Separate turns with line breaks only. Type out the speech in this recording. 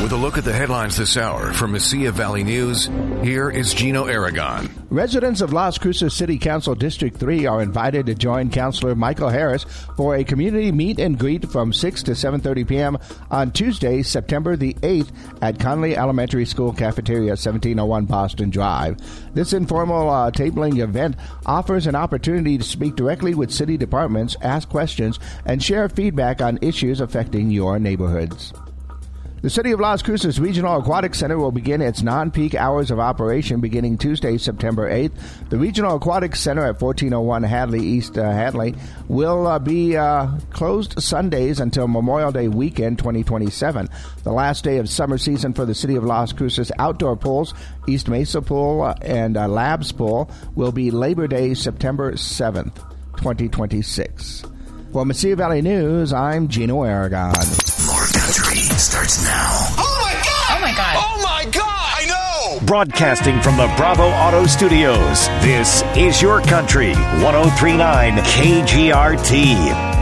With a look at the headlines this hour from Mesilla Valley News, here is Gino Aragon.
Residents of Las Cruces City Council District 3 are invited to join Councilor Michael Harris for a community meet and greet from 6 to 7:30 p.m. on Tuesday, September the 8th at Conley Elementary School Cafeteria, 1701 Boston Drive. This informal tabling event offers an opportunity to speak directly with city departments, ask questions, and share feedback on issues affecting your neighborhoods. The City of Las Cruces Regional Aquatic Center will begin its non-peak hours of operation beginning Tuesday, September 8th. The Regional Aquatic Center at 1401 Hadley, East Hadley, will be closed Sundays until Memorial Day weekend 2027. The last day of summer season for the City of Las Cruces outdoor pools, East Mesa Pool and Labs Pool, will be Labor Day, September 7th, 2026. For Mesilla Valley News, I'm Gino Aragon.
More Country starts now.
Oh my God!
Oh my God!
Oh my God! I know!
Broadcasting from the Bravo Auto Studios, this is Your Country, 103.9 KGRT.